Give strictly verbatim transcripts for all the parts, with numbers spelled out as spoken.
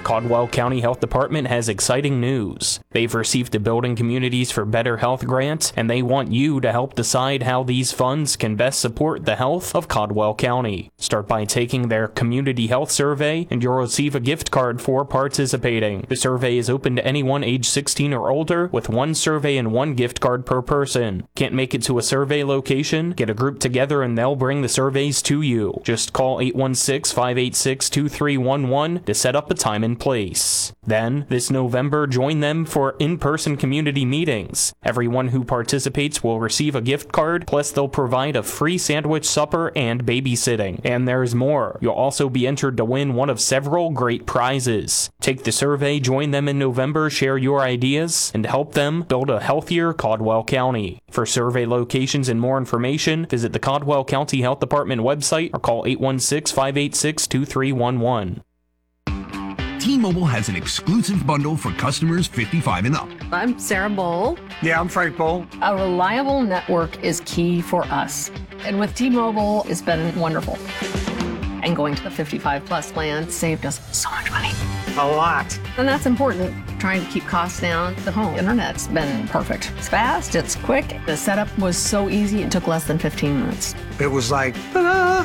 Caldwell County Health Department has exciting news. They've received the Building Communities for Better Health grant, and they want you to help decide how these funds can best support the health of Caldwell County. Start by taking their community health survey, and you'll receive a gift card for participating. The survey is open to anyone age sixteen or older, with one survey and one gift card per person. Can't make it to a survey location? Get a group together and they'll bring the surveys to you. Just call eight one six, five eight six, two three one one to set up a time and place. Then, this November, join them for in-person community meetings. Everyone who participates will receive a gift card, plus they'll provide a free sandwich supper and babysitting. And there's more. You'll also be entered to win one of several great prizes. Take the survey, join them in November, share your ideas, and help them build a healthier Caldwell County. For survey locations and more information, visit the Caldwell County Health Department website or call eight one six, five eight six, two three one one. T-Mobile has an exclusive bundle for customers fifty-five and up. I'm Sarah Bowl. Yeah, I'm Frank Bowl. A reliable network is key for us. And with T-Mobile, it's been wonderful. And going to the fifty-five plus plan saved us so much money. A lot. And that's important. Trying to keep costs down. The home internet's been perfect. It's fast, it's quick. The setup was so easy, it took less than fifteen minutes. It was like, ta-da!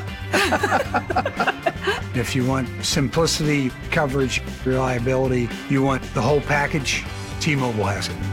If you want simplicity, coverage, reliability, you want the whole package, T-Mobile has it.